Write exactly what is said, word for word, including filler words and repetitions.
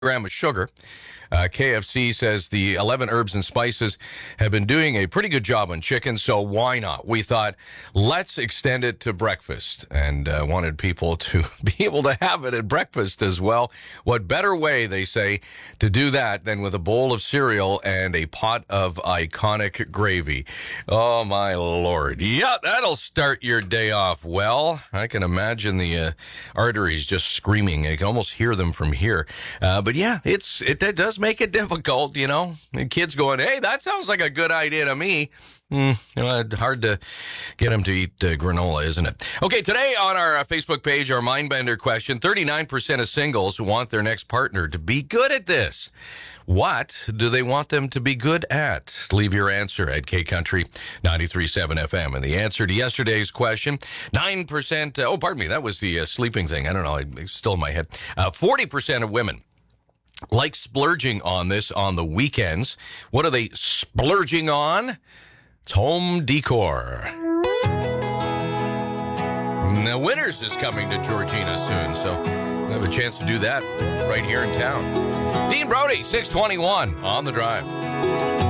gram of sugar. Uh, K F C says the eleven herbs and spices have been doing a pretty good job on chicken, so why not? We thought, let's extend it to breakfast, and uh, wanted people to be able to have it at breakfast as well. What better way, they say, to do that than with a bowl of cereal and a pot of iconic gravy? Oh, my Lord. Yeah, that'll start your day off well. I can imagine the uh, arteries just screaming. I can almost hear them from here. Uh, but yeah, it's it, it does make it difficult, you know. The kids going, hey, that sounds like a good idea to me. Mm, you know, it's hard to get them to eat uh, granola, isn't it? Okay, today on our uh, Facebook page, our Mindbender question, thirty-nine percent of singles want their next partner to be good at this. What do they want them to be good at? Leave your answer at K Country ninety-three point seven F M. And the answer to yesterday's question, nine percent, uh, oh, pardon me, that was the uh, sleeping thing. I don't know, it's still in my head. Uh, forty percent of women like splurging on this on the weekends. What are they splurging on? It's home decor. Now, Winners is coming to Georgina soon, so we'll have a chance to do that right here in town. Dean Brody, six twenty-one on The Drive.